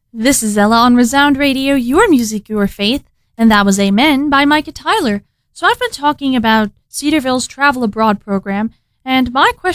This is Ella on Resound Radio, your music, your faith, and that was Amen by Micah Tyler. So I've been talking about Cedarville's Travel Abroad program, and my question